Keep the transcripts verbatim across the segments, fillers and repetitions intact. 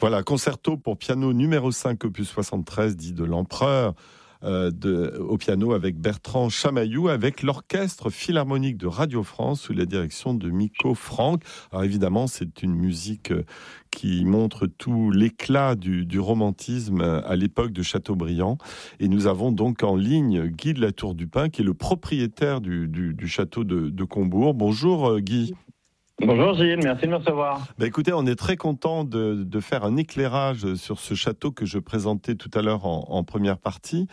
Voilà, concerto pour piano numéro cinq, opus soixante-treize, dit de l'Empereur, euh, de, au piano avec Bertrand Chamaillou, avec l'Orchestre Philharmonique de Radio France, sous la direction de Miko Franck. Alors évidemment, c'est une musique qui montre tout l'éclat du, du romantisme à l'époque de Chateaubriand. Et nous avons donc en ligne Guy de la Tour du Pin, qui est le propriétaire du, du, du château de, de Combourg. Bonjour Guy. Bonjour Gilles, merci de me recevoir. Bah écoutez, on est très content de, de faire un éclairage sur ce château que je présentais tout à l'heure en, en première partie.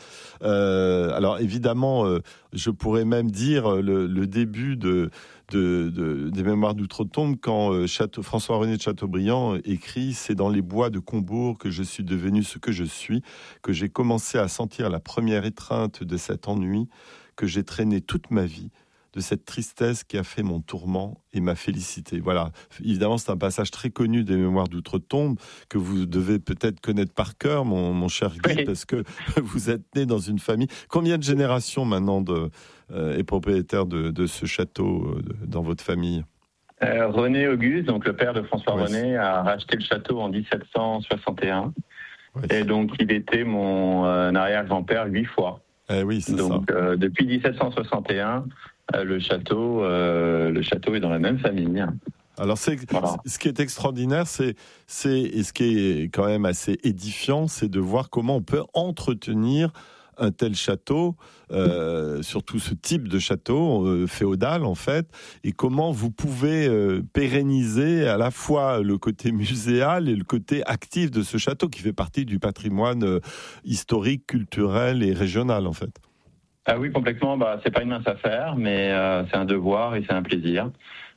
Euh, alors évidemment, euh, je pourrais même dire le, le début de, de, de, des Mémoires d'Outre-Tombe quand euh, Château, François-René de Chateaubriand écrit « C'est dans les bois de Combourg que je suis devenu ce que je suis, que j'ai commencé à sentir la première étreinte de cet ennui, que j'ai traîné toute ma vie. » de cette tristesse qui a fait mon tourment et ma félicité. Voilà. Évidemment, c'est un passage très connu des Mémoires d'Outre-Tombe que vous devez peut-être connaître par cœur, mon, mon cher Guy, oui. Parce que vous êtes né dans une famille. Combien de générations maintenant de, euh, est propriétaire de, de ce château euh, de, dans votre famille ? euh, René Auguste, donc le père de François ouais, René, a racheté le château en dix-sept cent soixante et un. Ouais, et donc, il était mon euh, arrière-grand-père huit fois. Eh oui, c'est donc, ça. Euh, depuis dix-sept cent soixante et un, Le château, euh, le château est dans la même famille. Alors, c'est, voilà. Ce qui est extraordinaire, c'est, c'est, et ce qui est quand même assez édifiant, c'est de voir comment on peut entretenir un tel château, euh, surtout ce type de château euh, féodal en fait, et comment vous pouvez euh, pérenniser à la fois le côté muséal et le côté actif de ce château qui fait partie du patrimoine euh, historique, culturel et régional en fait. Ah oui, complètement. Bah, c'est pas une mince affaire, mais euh, c'est un devoir et c'est un plaisir,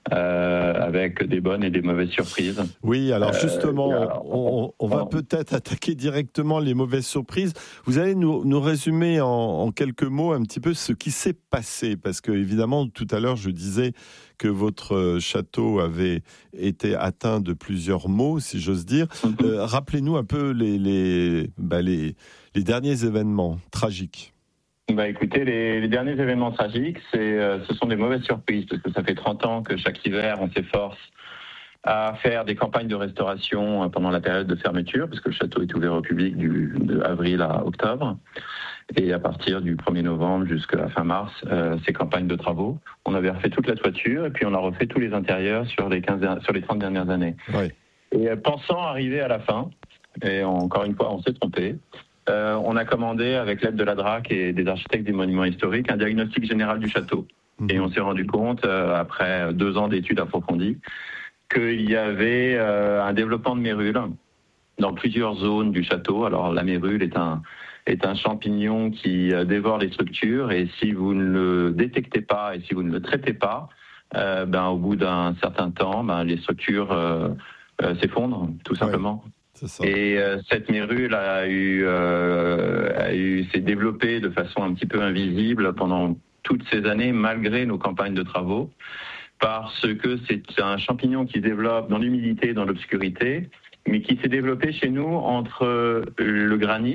euh, avec des bonnes et des mauvaises surprises. Oui, alors justement, euh, on, on va peut-être attaquer directement les mauvaises surprises. Vous allez nous, nous résumer en, en quelques mots un petit peu ce qui s'est passé, parce que évidemment, tout à l'heure, je disais que votre château avait été atteint de plusieurs maux, si j'ose dire. Mm-hmm. Euh, rappelez-nous un peu les, les, bah, les, les derniers événements tragiques. Bah écoutez, les, les derniers événements tragiques, c'est, euh, ce sont des mauvaises surprises, parce que ça fait trente ans que chaque hiver, on s'efforce à faire des campagnes de restauration pendant la période de fermeture, parce que le château est ouvert au public du, de avril à octobre. Et à partir du premier novembre jusqu'à fin mars, euh, ces campagnes de travaux. On avait refait toute la toiture, et puis on a refait tous les intérieurs sur les, quinze, sur les trente dernières années. Oui. Et euh, pensant arriver à la fin, et encore une fois, on s'est trompé, Euh, on a commandé, avec l'aide de la D R A C et des architectes des monuments historiques, un diagnostic général du château. Mmh. Et on s'est rendu compte, euh, après deux ans d'études approfondies, qu'il y avait euh, un développement de mérules dans plusieurs zones du château. Alors la mérule est un, est un champignon qui euh, dévore les structures, et si vous ne le détectez pas et si vous ne le traitez pas, euh, ben, au bout d'un certain temps, ben, les structures euh, euh, s'effondrent, tout simplement. Ouais. Et euh, cette mérule a eu, euh, a eu, s'est développée de façon un petit peu invisible pendant toutes ces années, malgré nos campagnes de travaux, parce que c'est un champignon qui se développe dans l'humidité, dans l'obscurité, mais qui s'est développé chez nous entre le granit,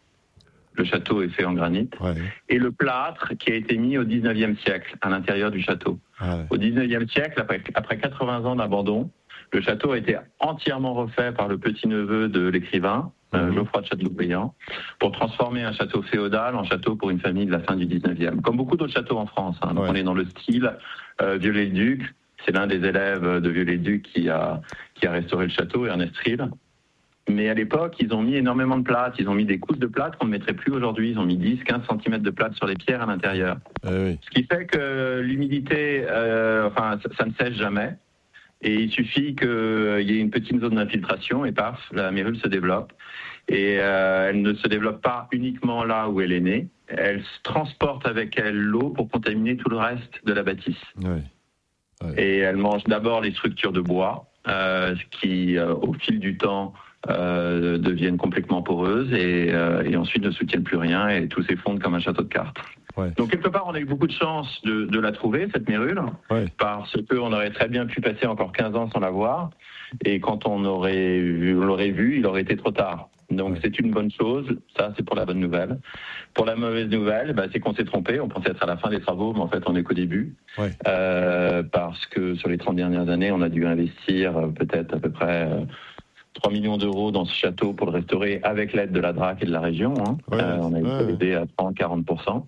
le château est fait en granit, ouais. et le plâtre qui a été mis au dix-neuvième siècle à l'intérieur du château. Ouais. Au dix-neuvième siècle, après, après quatre-vingts ans d'abandon, le château a été entièrement refait par le petit-neveu de l'écrivain, mmh. euh, Geoffroy de Chateaubriand, pour transformer un château féodal en château pour une famille de la fin du dix-neuvième. Comme beaucoup d'autres châteaux en France. Hein. Donc ouais. on est dans le style euh, Viollet-le-Duc. C'est l'un des élèves de Viollet-le-Duc qui a, qui a restauré le château, Ernest Rille. Mais à l'époque, ils ont mis énormément de plâtre. Ils ont mis des couches de plâtre qu'on ne mettrait plus aujourd'hui. Ils ont mis dix à quinze centimètres de plâtre sur les pierres à l'intérieur. Euh, oui. Ce qui fait que l'humidité, euh, enfin, ça, ça ne sèche jamais. Et il suffit qu'il euh, y ait une petite zone d'infiltration et paf, la mérule se développe. Et euh, elle ne se développe pas uniquement là où elle est née. Elle se transporte avec elle l'eau pour contaminer tout le reste de la bâtisse. Oui. Oui. Et elle mange d'abord les structures de bois euh, qui, euh, au fil du temps, euh, deviennent complètement poreuses et, euh, et ensuite ne soutiennent plus rien et tout s'effondre comme un château de cartes. Ouais. Donc quelque part, on a eu beaucoup de chance de, de la trouver, cette mérule, ouais. parce qu'on aurait très bien pu passer encore quinze ans sans la voir, et quand on, aurait vu, on l'aurait vu, il aurait été trop tard. Donc ouais. c'est une bonne chose, ça c'est pour la bonne nouvelle. Pour la mauvaise nouvelle, bah, c'est qu'on s'est trompé, on pensait être à la fin des travaux, mais en fait on est qu'au début, ouais. euh, parce que sur les trente dernières années, on a dû investir euh, peut-être à peu près... Euh, trois millions d'euros dans ce château pour le restaurer avec l'aide de la D R A C et de la région. Hein. Ouais, euh, on a été ouais, aidé à trente à quarante pour cent.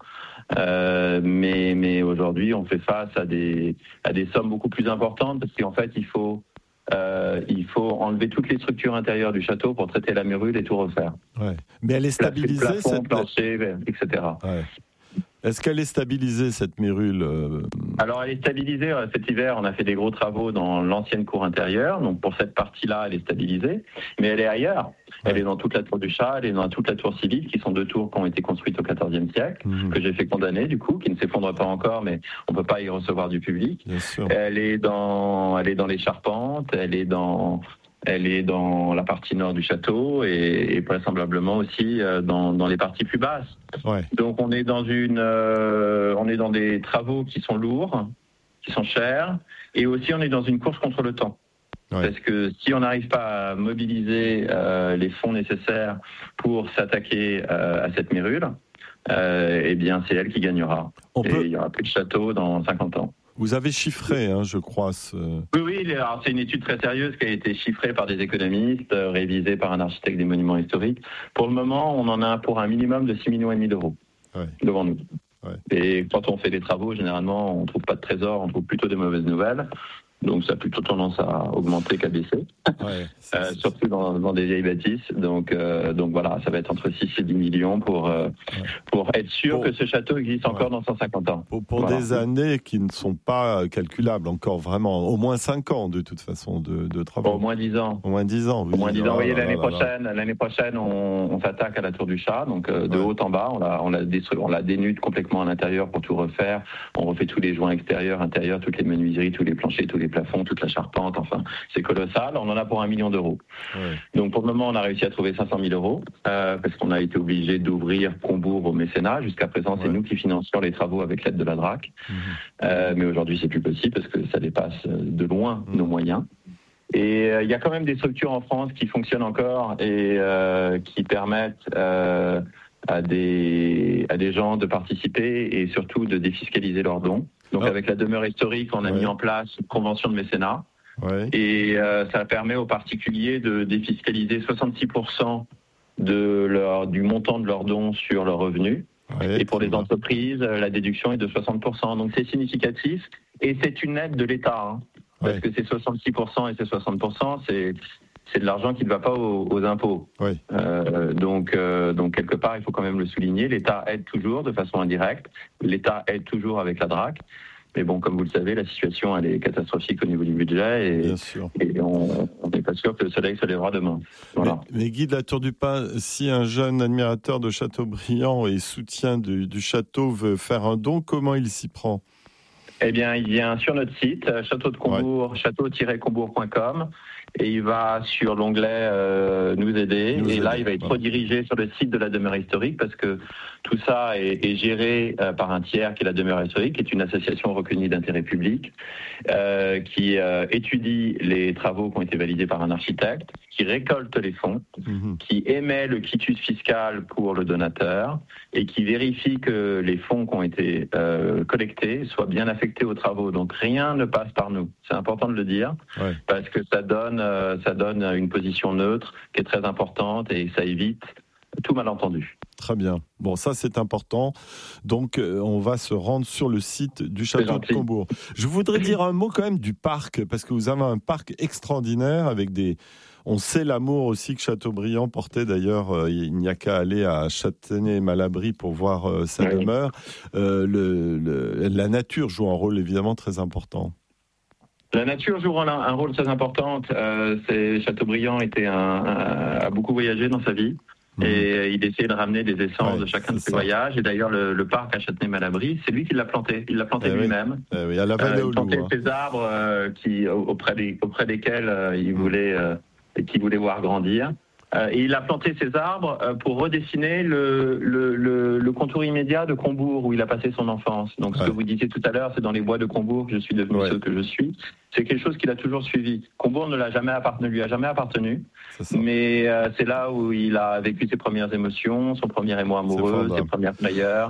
Euh, mais, mais aujourd'hui, on fait face à des, à des sommes beaucoup plus importantes parce qu'en fait, il faut, euh, il faut enlever toutes les structures intérieures du château pour traiter la mérule et tout refaire. Ouais. Mais elle est stabilisée, plafond, cette... plancher, et cetera. Ouais. Est-ce qu'elle est stabilisée, cette mérule euh... Alors, elle est stabilisée. Cet hiver, on a fait des gros travaux dans l'ancienne cour intérieure. Donc, pour cette partie-là, elle est stabilisée. Mais elle est ailleurs. Elle ouais. est dans toute la tour du Chat, elle est dans toute la tour civile, qui sont deux tours qui ont été construites au quatorzième siècle, mmh. que j'ai fait condamner, du coup, qui ne s'effondrent pas encore, mais on ne peut pas y recevoir du public. Bien sûr. Elle est dans, elle est dans les charpentes, elle est dans... Elle est dans la partie nord du château et, et vraisemblablement aussi euh, dans, dans les parties plus basses. Ouais. Donc on est dans une, euh, on est dans des travaux qui sont lourds, qui sont chers, et aussi on est dans une course contre le temps. Ouais. Parce que si on n'arrive pas à mobiliser euh, les fonds nécessaires pour s'attaquer euh, à cette mérule, euh, eh bien c'est elle qui gagnera. On et peut... il n'y aura plus de château dans cinquante ans. Vous avez chiffré, hein, je crois. Ce... Oui, oui. Alors c'est une étude très sérieuse qui a été chiffrée par des économistes, euh, révisée par un architecte des monuments historiques. Pour le moment, on en a pour un minimum de six virgule cinq millions d'euros ouais. devant nous. Ouais. Et quand on fait des travaux, généralement, on ne trouve pas de trésor, on trouve plutôt des mauvaises nouvelles. Donc ça a plutôt tendance à augmenter qu'à baisser, ouais, c'est, euh, c'est, surtout dans, dans des vieilles bâtisses. Donc, euh, donc voilà, ça va être entre six et dix millions pour, euh, ouais. pour être sûr pour, que ce château existe encore ouais. dans cent cinquante ans. Pour, pour voilà. des années qui ne sont pas calculables encore vraiment, au moins cinq ans de toute façon de, de travaux. Bon, au moins dix ans. Au moins dix ans. Au moins dix ans. Vous voyez, l'année prochaine, l'année prochaine, on, on s'attaque à la tour du Chat, donc euh, de ouais. haut en bas, on la, on la détruit, on la dénude complètement à l'intérieur pour tout refaire. On refait tous les joints extérieurs, intérieurs, toutes les menuiseries, tous les planchers, tous les plafonds, toute la charpente. Enfin, c'est colossal. On en a pour un million d'euros. Ouais. Donc, pour le moment, on a réussi à trouver cinq cent mille euros euh, parce qu'on a été obligé d'ouvrir Combourg au mécénat. Jusqu'à présent, c'est ouais. nous qui financions les travaux avec l'aide de la D R A C. Mmh. Euh, mais aujourd'hui, c'est plus possible parce que ça dépasse de loin mmh. nos moyens. Et il euh, y a quand même des structures en France qui fonctionnent encore et euh, qui permettent euh, à des à des gens de participer et surtout de défiscaliser leurs dons. Donc, oh. avec la demeure historique, on a ouais. mis en place une convention de mécénat. Ouais. Et euh, ça permet aux particuliers de défiscaliser soixante-six pour cent de leur, du montant de leurs dons sur leurs revenus. Ouais, et pour les bien. entreprises, la déduction est de soixante pour cent. Donc c'est significatif. Et c'est une aide de l'État. Hein, ouais. Parce que c'est soixante-six pour cent et c'est soixante pour cent, c'est, c'est de l'argent qui ne va pas aux, aux impôts. Ouais. Euh, donc, euh, donc quelque part, il faut quand même le souligner. L'État aide toujours de façon indirecte. L'État aide toujours avec la D R A C. Mais bon, comme vous le savez, la situation, elle est catastrophique au niveau du budget et, et on n'est pas sûr que le soleil se lèvera demain. Voilà. Mais, mais Guy de la Tour du Pin, si un jeune admirateur de Châteaubriand et soutien du, du château veut faire un don, comment il s'y prend ? Eh bien, il vient sur notre site, château de Combourg, ouais. château tiret combourg point com, et il va sur l'onglet euh, Nous aider, Nous et aider, là, il va être ouais. redirigé sur le site de la demeure historique, parce que tout ça est, est géré euh, par un tiers qui est la demeure historique, qui est une association reconnue d'intérêt public, euh, qui euh, étudie les travaux qui ont été validés par un architecte, qui récolte les fonds, mmh. qui émet le quitus fiscal pour le donateur, et qui vérifie que les fonds qui ont été euh, collectés soient bien affectés aux travaux. Donc rien ne passe par nous. C'est important de le dire, ouais. parce que ça donne, euh, ça donne une position neutre qui est très importante et ça évite tout malentendu. Très bien. Bon, ça c'est important. Donc, euh, on va se rendre sur le site du château de Combourg. Je voudrais dire un mot quand même du parc, parce que vous avez un parc extraordinaire avec des... On sait l'amour aussi que Chateaubriand portait. D'ailleurs, euh, il n'y a qu'à aller à Châtenay-Malabry pour voir euh, sa oui. demeure. Euh, le, le, la nature joue un rôle évidemment très important. La nature joue un, un rôle très important. Euh, c'est, Chateaubriand était un, un, a beaucoup voyagé dans sa vie. Mmh. Et il essayait de ramener des essences ouais, de chacun de ses ça. voyages. Et d'ailleurs, le, le parc à Châtenay-Malabry, c'est lui qui l'a planté. Il l'a planté eh lui-même. Oui. Eh oui, à la vallée euh, il plantait hein. ces arbres euh, qui, auprès, des, auprès desquels euh, il voulait... Euh, et qui voulait voir grandir. Euh, et il a planté ces arbres euh, pour redessiner le, le, le, le contour immédiat de Combourg, où il a passé son enfance. Donc, ce ouais. que vous disiez tout à l'heure, c'est dans les bois de Combourg que je suis devenu ouais. ce que je suis. C'est quelque chose qu'il a toujours suivi. Combourg ne l'a jamais appartenu, lui a jamais appartenu. Mais euh, c'est là où il a vécu ses premières émotions, son premier émoi amoureux, ses premières frayeurs.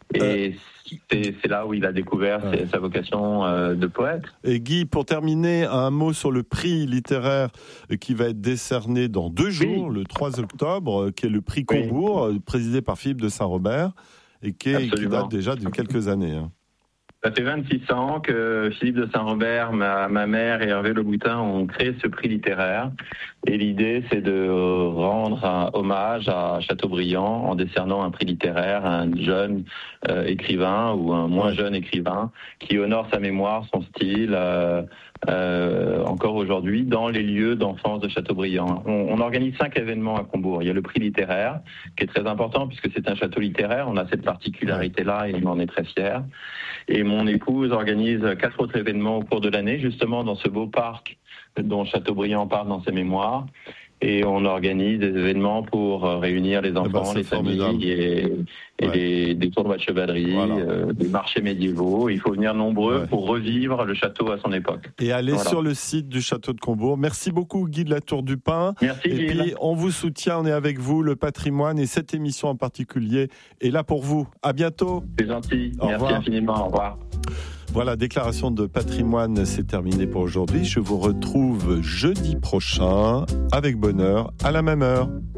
Et euh... c'est, c'est là où il a découvert ouais. ses, sa vocation euh, de poète. Et Guy, pour terminer, un mot sur le prix littéraire qui va être décerné dans deux jours, oui. le trois octobre, qui est le prix Combourg, oui. présidé par Philippe de Saint-Robert, et qui, est, qui date déjà de quelques années. Hein. Ça fait vingt-six ans que Philippe de Saint-Robert, ma, ma mère et Hervé Le Boutin ont créé ce prix littéraire. Et l'idée, c'est de rendre un hommage à Chateaubriand en décernant un prix littéraire à un jeune euh, écrivain ou un moins jeune écrivain qui honore sa mémoire, son style, euh, euh, encore aujourd'hui, dans les lieux d'enfance de Chateaubriand. On, on organise cinq événements à Combourg. Il y a le prix littéraire, qui est très important puisque c'est un château littéraire. On a cette particularité-là et on en est très fiers. Et mon épouse organise quatre autres événements au cours de l'année, justement dans ce beau parc dont Chateaubriand parle dans ses mémoires. Et on organise des événements pour réunir les enfants, eh ben, les familles et, et ouais. les, des tournois de chevalerie, voilà. euh, des marchés médiévaux. Il faut venir nombreux ouais. pour revivre le château à son époque. Et aller voilà. sur le site du château de Combourg. Merci beaucoup Guy de la Tour du Pin. Merci Et Gilles. puis on vous soutient, on est avec vous, le patrimoine et cette émission en particulier est là pour vous. À bientôt. C'est gentil. Au Merci revoir. infiniment. Au revoir. Voilà, déclaration de patrimoine, c'est terminé pour aujourd'hui. Je vous retrouve jeudi prochain, avec bonheur, à la même heure.